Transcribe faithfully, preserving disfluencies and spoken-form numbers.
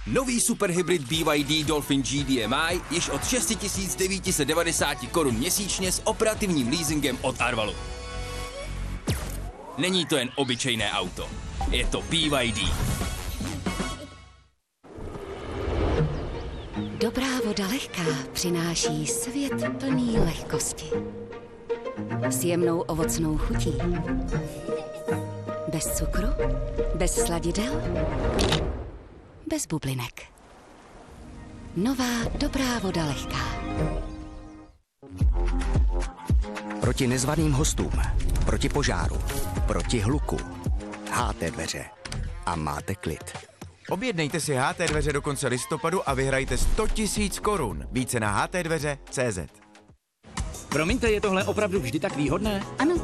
Nový superhybrid B Y D Dolphin G D M I již od šest tisíc devět set devadesát korun měsíčně s operativním leasingem od Arvalu. Není to jen obyčejné auto, je to B Y D. Dobrá voda lehká přináší svět plný lehkosti. S jemnou ovocnou chutí. Bez cukru, bez sladidel, bez bublinek. Nová dobrá voda lehká. Proti nezvaným hostům, proti požáru, proti hluku. H T dveře. A máte klid. Objednejte si H T dveře do konce listopadu a vyhrajte sto tisíc korun. Více na h t dveře tečka cé zet. Promiňte, je tohle opravdu vždy tak výhodné? Ano,